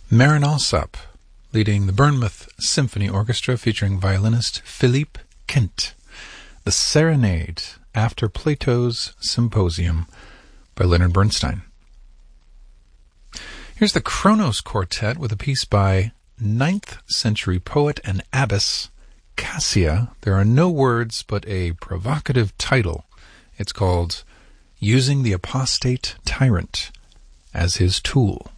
Marin Alsop, leading the Bournemouth Symphony Orchestra featuring violinist Philippe Kent. The Serenade, After Plato's Symposium by Leonard Bernstein. Here's the Kronos Quartet with a piece by 9th century poet and abbess Cassia. There are no words but a provocative title. It's called Using the Apostate Tyrant as His Tool.